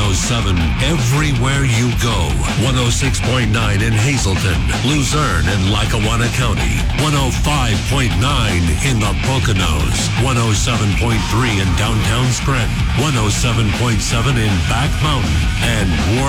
107 everywhere you go. 106.9 in Hazleton, Luzerne, and Lackawanna County. 105.9 in the Poconos. 107.3 in downtown Scranton. 107.7 in Back Mountain. And